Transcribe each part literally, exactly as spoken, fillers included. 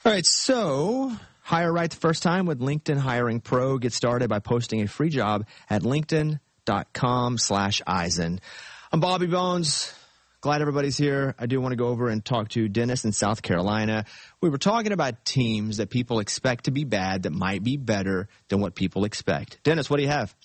All right, so hire right the first time with LinkedIn Hiring Pro. Get started by posting a free job at linkedin.com slash Eisen. I'm Bobby Bones. Glad everybody's here. I do want to go over and talk to Dennis in South Carolina. We were talking about teams that people expect to be bad that might be better than what people expect. Dennis, what do you have?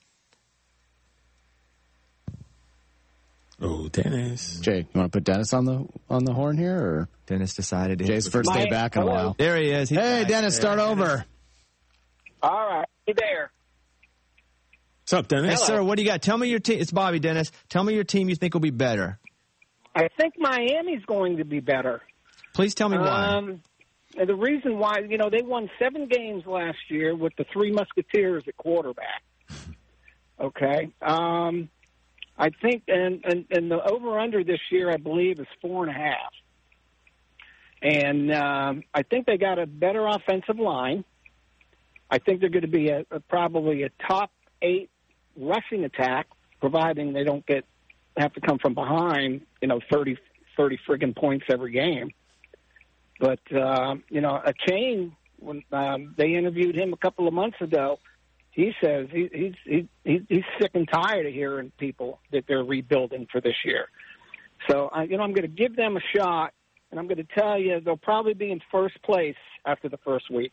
Oh, Dennis. Jay, you want to put Dennis on the on the horn here, or Dennis decided to Jay's first day back in a while? There he is. He's hey, back. Dennis, start Dennis. over. All right, hey there. What's up, Dennis? Yes, sir. What do you got? Tell me your team. It's Bobby, Dennis. Tell me your team you think will be better. I think Miami's going to be better. Please tell me why. Um, and the reason why, you know, they won seven games last year with the Three Musketeers at quarterback. Okay. Um, I think, and, and, and the over-under this year, I believe, is four and a half. And um, I think they got a better offensive line. I think they're going to be a, a, probably a top eight rushing attack, providing they don't get have to come from behind, you know, thirty, thirty friggin' points every game. But, uh, you know, a chain, when um, they interviewed him a couple of months ago, he says he, he's, he, he, he's sick and tired of hearing people that they're rebuilding for this year. So, uh, you know, I'm going to give them a shot, and I'm going to tell you they'll probably be in first place after the first week.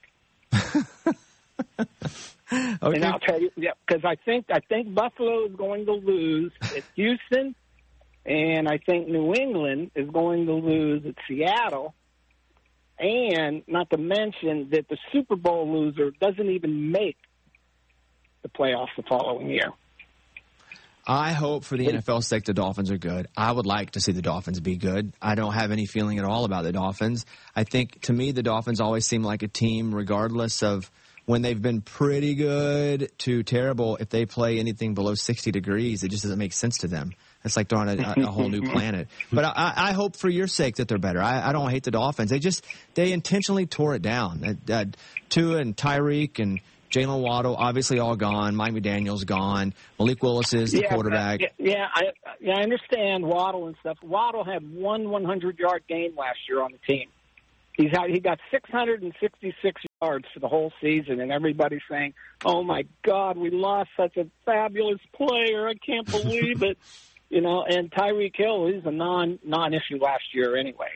Okay. And I'll tell you, yeah, because I think I think Buffalo is going to lose at Houston, and I think New England is going to lose at Seattle. And not to mention that the Super Bowl loser doesn't even make the playoffs the following year. I hope for the N F L's sake the Dolphins are good. I would like to see the Dolphins be good. I don't have any feeling at all about the Dolphins. I think, to me, the Dolphins always seem like a team, regardless of when they've been pretty good to terrible. If they play anything below sixty degrees, it just doesn't make sense to them. It's like they're on a, a whole new planet. But I, I hope for your sake that they're better. I, I don't hate the Dolphins. They just they intentionally tore it down. Uh, uh, Tua and Tyreek and Jalen Waddle, obviously all gone. Mike McDaniel's gone. Malik Willis is the yeah, quarterback. Yeah, yeah, I, yeah, I understand Waddle and stuff. Waddle had one hundred-yard game last year on the team. He's had, he got six hundred sixty-six yards for the whole season, and everybody's saying, oh, my God, we lost such a fabulous player. I can't believe it. You know, and Tyreek Hill is a non, non-issue last year anyway.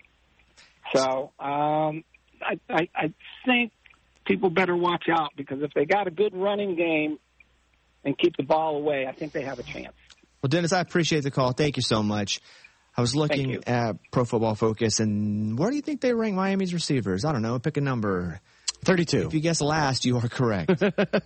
So um, I, I, I think people better watch out, because if they got a good running game and keep the ball away, I think they have a chance. Well, Dennis, I appreciate the call. Thank you so much. I was looking at Pro Football Focus, and where do you think they rank Miami's receivers? I don't know. Pick a number. thirty-two. If you guess last, you are correct.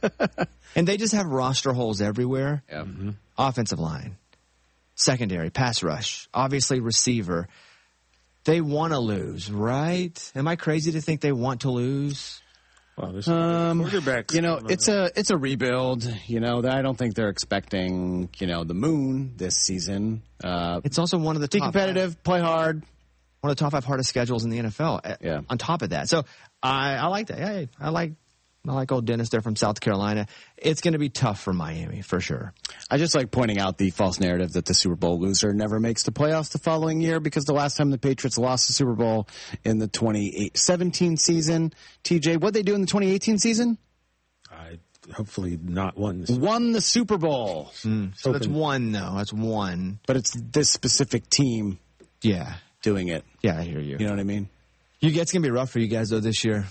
And they just have roster holes everywhere. Yeah. Mm-hmm. Offensive line, secondary, pass rush, obviously receiver. They want to lose, right? Am I crazy to think they want to lose? Wow, this Um, quarterbacks. you know, it's a it's a rebuild. You know, I don't think they're expecting you know the moon this season. Uh, It's also one of the be top competitive, play hard. one of the top five hardest schedules in the N F L. Yeah. On top of that, so I, I like that. Hey, I like I like old Dennis there from South Carolina. It's going to be tough for Miami for sure. I just like pointing out the false narrative that the Super Bowl loser never makes the playoffs the following year, because the last time the Patriots lost the Super Bowl in the twenty seventeen season, T J, what'd they do in the twenty eighteen season? I hopefully not one. This Won the Super Bowl. Mm. So that's Hoping- one though. That's one. But it's this specific team Yeah. doing it. Yeah, I hear you. You know what I mean? You it's going to be rough for you guys though this year.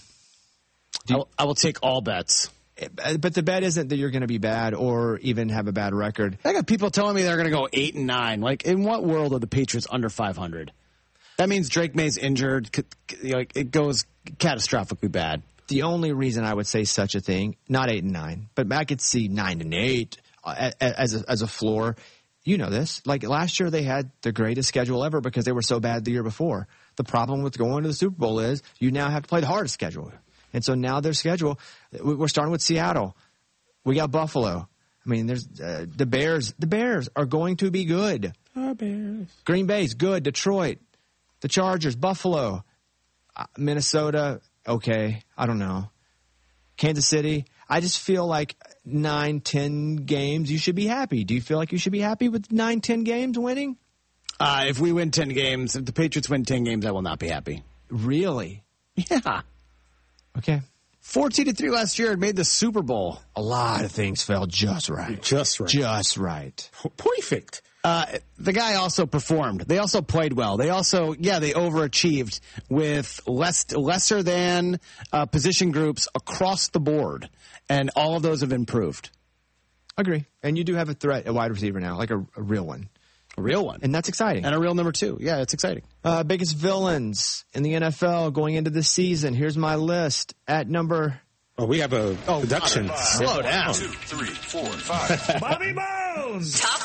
I will, I will take all bets. But the bet isn't that you're going to be bad or even have a bad record. I got people telling me they're going to go eight and nine. Like, in what world are the Patriots under five hundred? That means Drake May's injured. Like, it goes catastrophically bad. The only reason I would say such a thing, not eight and nine, but I could see nine and eight as a, as a floor. You know this. Like last year, they had the greatest schedule ever because they were so bad the year before. The problem with going to the Super Bowl is you now have to play the hardest schedule. And so now their schedule, we're starting with Seattle. We got Buffalo. I mean, there's uh, the Bears. The Bears are going to be good. Our Bears. Green Bay's good. Detroit, the Chargers, Buffalo, uh, Minnesota. Okay, I don't know. Kansas City. I just feel like nine, ten games, you should be happy. Do you feel like you should be happy with nine, ten games winning? Uh, if we win ten games, if the Patriots win ten games, I will not be happy. Really? Yeah. Okay. fourteen to three last year and made the Super Bowl. A lot of things fell just right. Just right. Just right. Perfect. Uh, the guy also performed. They also played well. They also, yeah, they overachieved with less, lesser than uh, position groups across the board. And all of those have improved. Agree. And you do have a threat, a wide receiver now, like a, a real one. A real one. And that's exciting. And a real number two. Yeah, it's exciting. Uh, biggest villains in the N F L going into this season. Here's my list. At number... Oh, we have a Oh, production. Slow down. Two, three, four, five. Bobby Bones. Top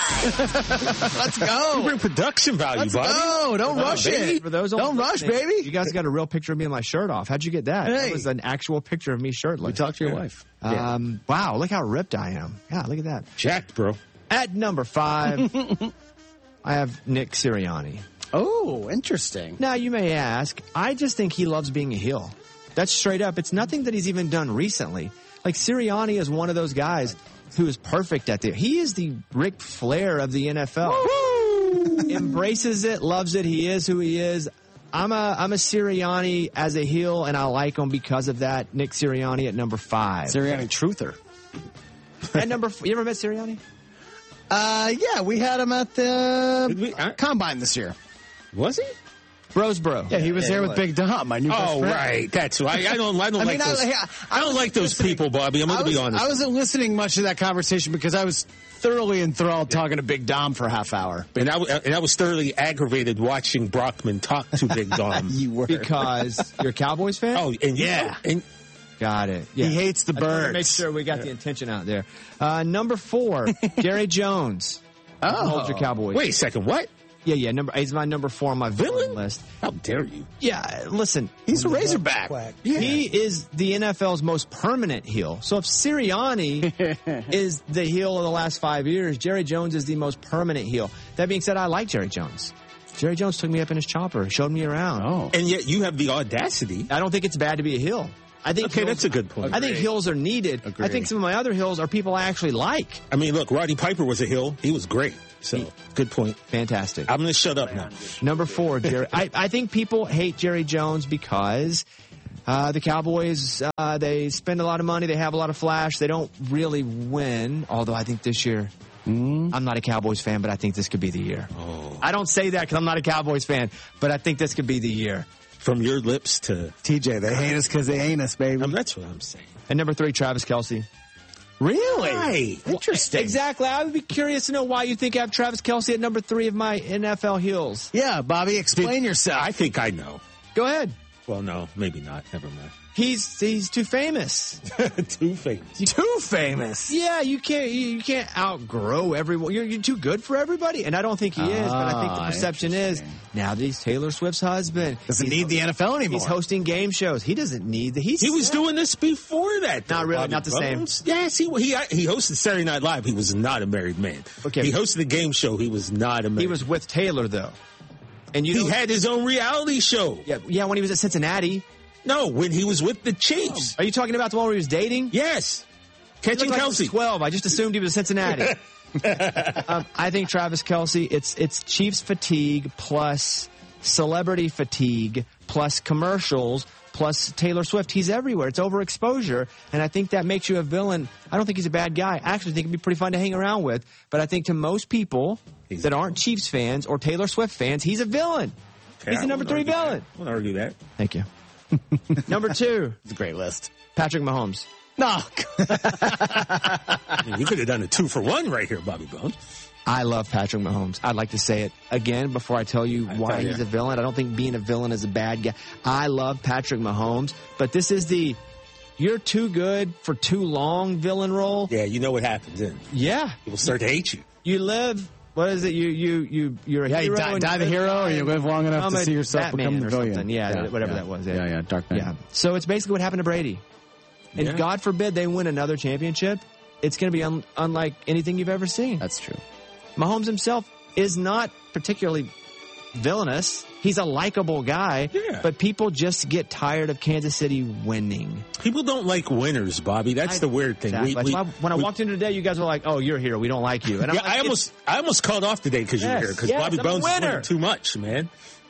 five. Let's You go. bring production value, Let's Bobby. go. Don't Come on, rush baby. it. For those Don't rush, listening, baby. You guys got a real picture of me and my shirt off. How'd you get that? Hey. That was an actual picture of me shirtless. We talked to your wife. Um, wow, look how ripped I am. Yeah, look at that. Jacked, bro. At number five, I have Nick Sirianni. Oh, interesting. Now, you may ask, I just think he loves being a heel. That's straight up. It's nothing that he's even done recently. Like, Sirianni is one of those guys who is perfect at it. He is the Ric Flair of the N F L. Embraces it, loves it. He is who he is. I'm a I'm a Sirianni as a heel, and I like him because of that. Nick Sirianni at number five. Sirianni truther. At number, f- you ever met Sirianni? Uh, yeah, we had him at the Did we- I- Combine this year. Was he? Bros Bro. Yeah, he was there with Big Dom, my new best Oh, friend. right. That's right. I don't. I don't I like mean, I- those. I- I, don't was like those listening. people, Bobby. I'm going I to be was- honest. I wasn't listening much to that conversation because I was thoroughly enthralled talking to Big Dom for a half hour. and I, w- and I was thoroughly aggravated watching Brockman talk to Big Dom. You were. Because you're a Cowboys fan? Oh, and you- Yeah. and Got it. Yeah. He hates the I just wanted to birds. make sure we got the intention out there. Uh, number four, Jerry Jones. Oh. Hold your Cowboys. wait a second. What? Yeah, yeah. Number he's my number four on my villain, Villain? list. How dare you? Yeah, listen. He's a Razorback. He is the N F L's most permanent heel. So if Sirianni is the heel of the last five years, Jerry Jones is the most permanent heel. That being said, I like Jerry Jones. Jerry Jones took me up in his chopper, showed me around. Oh. And yet you have the audacity. I don't think it's bad to be a heel. I think Okay, heels- that's a good point. I think hills are needed. Agree. I think some of my other hills are people I actually like. I mean, look, Roddy Piper was a heel. He was great. So, good point. Fantastic. I'm going to shut up now. Number four, Jerry. I, I think people hate Jerry Jones because uh, the Cowboys, uh, they spend a lot of money. They have a lot of flash. They don't really win. Although I think this year, Mm. I'm not a Cowboys fan, but I think this could be the year. Oh. I don't say that because I'm not a Cowboys fan, but I think this could be the year. From your lips to. T J, they hate us because they ain't us, baby. Um, that's what I'm saying. And number three, Travis Kelce. Really? Right. Interesting. Exactly. I would be curious to know why you think I have Travis Kelce at number three of my N F L heels. Yeah, Bobby, explain yourself. I think I know. Go ahead. Well, no, maybe not. Never mind. He's he's too famous. Too famous. Too famous. Yeah, you can't you, you can't outgrow everyone. You're, you're too good for everybody, and I don't think he is. But I think the Ah, perception is now that he's Taylor Swift's husband. Doesn't he's, need the N F L anymore. He's hosting game shows. He doesn't need the. He's He was doing this before that. though, Not really, Bobby not the same. Bones. Yes, he he he hosted Saturday Night Live. He was not a married man. Okay. He hosted a game show. He was not a married. He was with Taylor though, and you He know, had his own reality show. yeah yeah when he was at Cincinnati. No, when he was with the Chiefs. Are you talking about the one where he was dating? Yes. He Catching looked like he was Kelsey. twelve. I just assumed he was at Cincinnati. um, I think Travis Kelce. It's it's Chiefs fatigue plus celebrity fatigue plus commercials plus Taylor Swift. He's everywhere. It's overexposure, and I think that makes you a villain. I don't think he's a bad guy. I actually think he'd be pretty fun to hang around with. But I think to most people He's that a aren't Chiefs fans or Taylor Swift fans, he's a villain. Okay, He's I the number won't three argue that. villain. I won't argue that. Thank you. Number two, It's a great list. Patrick Mahomes. No. I mean, you could have done a two for one right here, Bobby Bones. I love Patrick Mahomes. I'd like to say it again before I tell you I why tell he's ya. a villain. I don't think being a villain is a bad guy. I love Patrick Mahomes, but this is the you're too good for too long villain role. Yeah, you know what happens then. Yeah. People start to hate you. You live, what is it? You, you, you, you're a Yeah, you hero. die, and die the live hero, or time. you live long enough I'm to a see yourself Batman become the or villain. something. Yeah, whatever that was. Yeah, yeah, Dark Knight. Yeah. So it's basically what happened to Brady. And Yeah. God forbid they win another championship. It's going to be un- unlike anything you've ever seen. That's true. Mahomes himself is not particularly villainous. He's a likable guy, Yeah. but people just get tired of Kansas City winning. People don't like winners, Bobby. That's I- the weird thing. Exactly. We- That's we- why when I we- walked in today, you guys were like, "Oh, you're here. We don't like you." And I'm Yeah, like, I "It's- almost, I almost called off today because you Yes, were here. Because yes, Bobby I'm a Bones is winner. winning too much, man.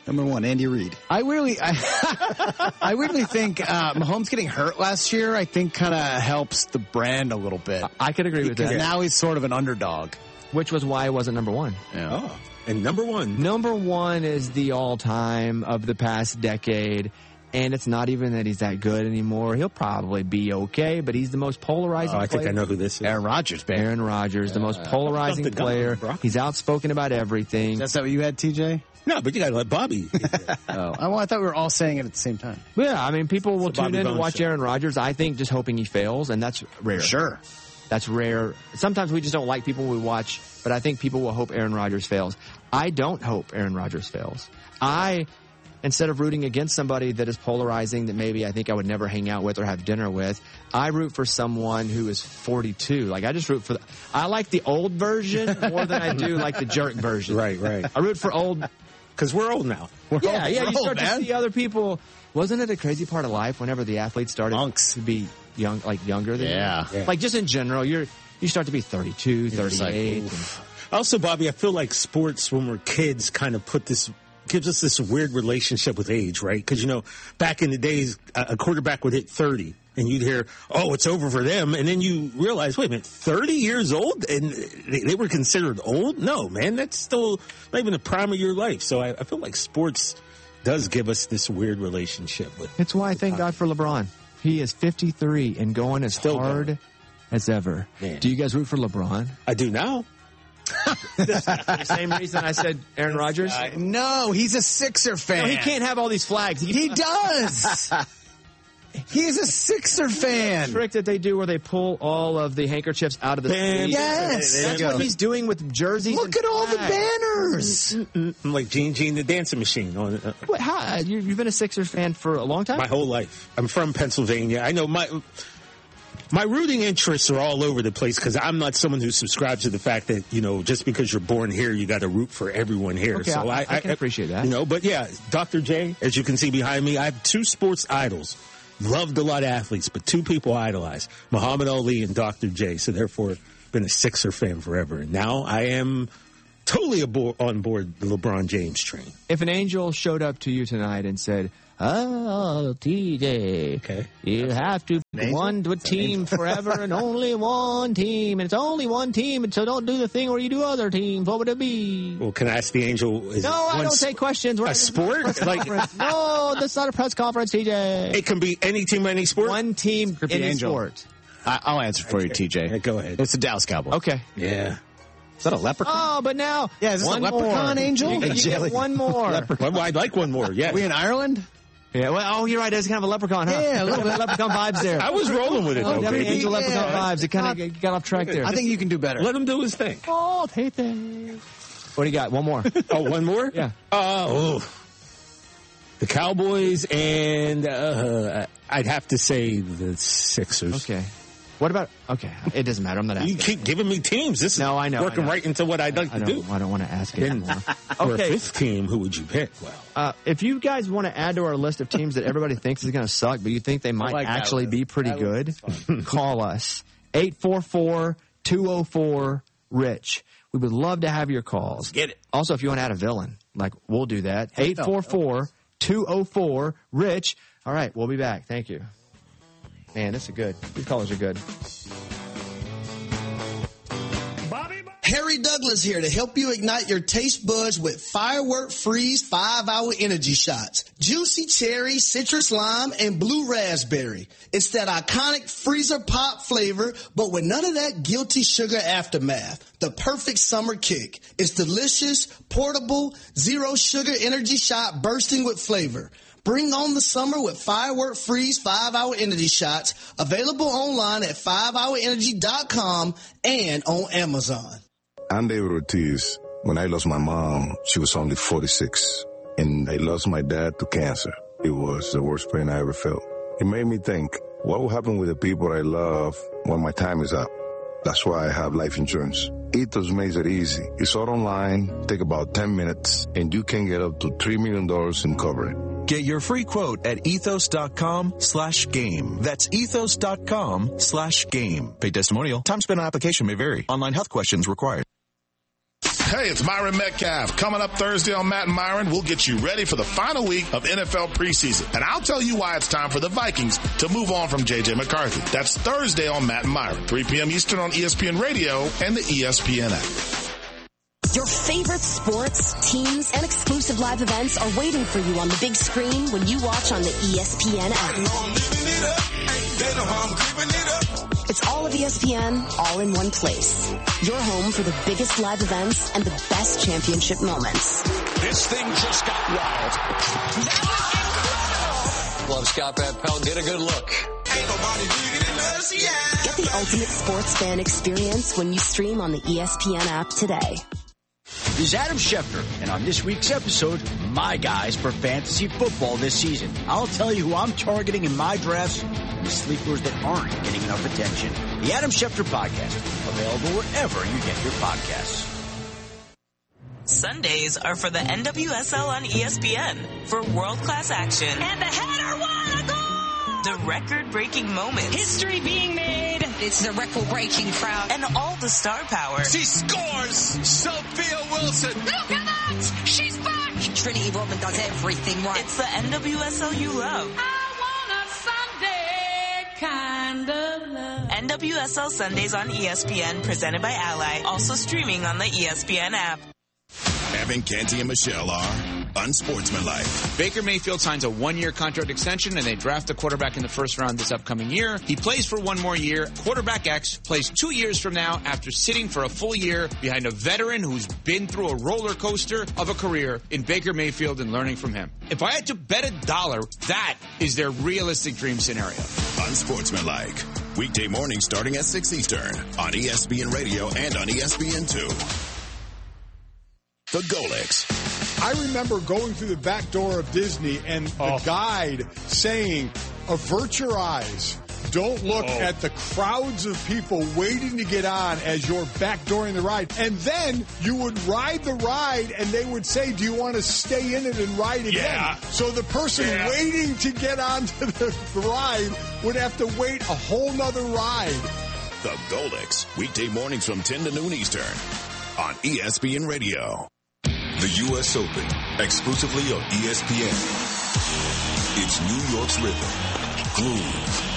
Number one, Andy Reid. I really, I, I weirdly think uh, Mahomes getting hurt last year, I think kind of helps the brand a little bit. I could agree with Because that. now he's sort of an underdog. Which was why he wasn't number one. Yeah. Oh, and number one. Number one is the all-time of the past decade, and it's not even that he's that good anymore. He'll probably be okay, but he's the most polarizing Oh, I think player. I know who this is. Aaron Rodgers, baby. Aaron Rodgers, the most polarizing the gun, player. bro. He's outspoken about everything. That's that what you had, T J? No, but you got to let Bobby. Oh, well, I thought we were all saying it at the same time. Yeah, I mean, people will It's a tune Bobby in to Bones watch show. Aaron Rodgers, I think, just hoping he fails, and that's rare. Sure. That's rare. Sometimes we just don't like people we watch, but I think people will hope Aaron Rodgers fails. I don't hope Aaron Rodgers fails. I, instead of rooting against somebody that is polarizing that maybe I think I would never hang out with or have dinner with, I root for someone who is forty-two. Like, I just root for the, I like the old version more than I do like the jerk version. Right, right. I root for old. Because we're old now. We're Yeah, old. yeah, We're you old, start to man. see other people. Wasn't it a crazy part of life whenever the athletes started Monks. to be young, like younger than Yeah. you? Yeah. Like just in general, you're you start to be thirty-two, just like, thirty-eight. Also, Bobby, I feel like sports, when we're kids, kind of put this, gives us this weird relationship with age, right? Because, you know, back in the days, a a quarterback would hit thirty, and you'd hear, oh, it's over for them. And then you realize, wait a minute, thirty years old? And they, they were considered old? No, man, that's still not even the prime of your life. So I, I feel like sports does give us this weird relationship with. It's why I thank God for LeBron. He is fifty-three and going as Still hard going. as ever. Man. Do you guys root for LeBron? I do now. The same reason I said Aaron Rodgers? No, he's a Sixer fan. No, he can't have all these flags. He, He does. He's a Sixer fan. trick that they do where they pull all of the handkerchiefs out of the Bam. sleeves. Yes. There you That's go. what he's doing with jerseys. Look and at all the flags. banners. I'm like Gene Gene the Dancing Machine. On, uh, What, how, you, you've been a Sixers fan for a long time? my whole life. I'm from Pennsylvania. I know my my rooting interests are all over the place because I'm not someone who subscribes to the fact that, you know, just because you're born here, you got to root for everyone here. Okay, so I- I can appreciate that. You know, but yeah, Doctor J, as you can see behind me, I have two sports idols. Loved a lot of athletes, but two people I idolize, Muhammad Ali and Doctor J. So therefore, been a Sixer fan forever. And now I am totally abo- on board the LeBron James train. If an angel showed up to you tonight and said, "Oh, T J, Okay. you have to angel? one to a team forever and only one team, and it's only one team, and so don't do the thing where you do other teams. What would it be?" Well, can I ask the angel? Is No, it I one don't s- take questions. We're a not- sport? press Like- conference. No, that's not a press conference, T J. It can be any team, any sport. One team, Could be any angel. sport. I, I'll answer for you, T J. Yeah, go ahead. It's the Dallas Cowboys. Okay. Yeah. Is that a leprechaun? Oh, but now, Yeah, is this a one leprechaun more. angel? You, get- you get one more. Well, I'd like one more. Yeah. Are we in Ireland? Yeah, well, oh, you're right. It's kind of a leprechaun, huh? Yeah, a little bit. leprechaun vibes there. I was rolling with it, Oh, though, definitely baby. angel leprechaun Yeah. vibes. It kind of got off track there. I think you can do better. Let him do his thing. Oh, hate that. What do you got? One more. Oh, one more? Yeah. Uh, oh. The Cowboys and uh, I'd have to say the Sixers. Okay. What about? Okay, it doesn't matter. I'm not You asking. keep giving me teams. This is No, I know, working I know. right into what I'd like I to don't. do. I don't want to ask it Then anymore. for a Okay. fifth team, who would you pick? Well, Uh, if you guys want to add to our list of teams that everybody thinks is going to suck, but you think they might like that actually list. be pretty That good, list call us eight four four, two oh four, RICH. We would love to have your calls. Get it. Also, if you want to add a villain, like we'll do that. eight four four, two oh four, RICH. All right, we'll be back. Thank you. Man, this is good. These callers are good. Harry Douglas here to help you ignite your taste buds with Firework Freeze five hour Energy Shots. Juicy cherry, citrus lime, and blue raspberry. It's that iconic freezer pop flavor, but with none of that guilty sugar aftermath. The perfect summer kick. It's delicious, portable, zero sugar energy shot bursting with flavor. Bring on the summer with Firework Freeze five hour Energy Shots. Available online at five hour energy dot com and on Amazon. I'm David Ortiz. When I lost my mom, she was only forty-six. And I lost my dad to cancer. It was the worst pain I ever felt. It made me think, what will happen with the people I love when my time is up? That's why I have life insurance. Ethos makes it easy. It's all online, take about ten minutes, and you can get up to three million dollars in coverage. Get your free quote at ethos.com slash game. That's ethos.com slash game. Paid testimonial. Time spent on application may vary. Online health questions required. Hey, it's Myron Metcalf. Coming up Thursday on Matt and Myron, we'll get you ready for the final week of N F L preseason. And I'll tell you why it's time for the Vikings to move on from J J McCarthy. That's Thursday on Matt and Myron, three p.m. Eastern on E S P N Radio and the E S P N app. Your favorite sports, teams, and exclusive live events are waiting for you on the big screen when you watch on the E S P N app. It's all of E S P N, all in one place. Your home for the biggest live events and the best championship moments. This thing just got wild. That was incredible. Love Scott Van Pelt. Get a good look. Ain't nobody bigger than us, yeah. Get the ultimate sports fan experience when you stream on the E S P N app today. This is Adam Schefter, and on this week's episode, my guys for fantasy football this season. I'll tell you who I'm targeting in my drafts and the sleepers that aren't getting enough attention. The Adam Schefter Podcast, available wherever you get your podcasts. Sundays are for the N W S L on E S P N for world-class action. And the header won a goal! The record-breaking moments. History being made. It's the record-breaking crowd. And all the star power. She scores! Sophia Wilson! Look at that! She's back! Trinity Rodman does everything right. It's the N W S L you love. I want a Sunday kind of love. N W S L Sundays on E S P N, presented by Ally. Also streaming on the E S P N app. Evan Canty and Michelle are unsportsmanlike. Baker Mayfield signs a one-year contract extension, and they draft a quarterback in the first round this upcoming year. He plays for one more year. Quarterback X plays two years from now after sitting for a full year behind a veteran who's been through a roller coaster of a career in Baker Mayfield and learning from him. If I had to bet a dollar, that is their realistic dream scenario. Unsportsmanlike. Weekday mornings starting at six Eastern on E S P N Radio and on E S P N two. The Golix. I remember going through the back door of Disney and the oh. guide saying, avert your eyes. Don't look oh. at the crowds of people waiting to get on as you're backdooring the ride. And then you would ride the ride and they would say, do you want to stay in it and ride again? Yeah. So the person yeah. waiting to get onto the, the ride would have to wait a whole nother ride. The Golix. Weekday mornings from ten to noon Eastern on E S P N Radio. The U S Open, exclusively on E S P N. It's New York's rhythm, groove,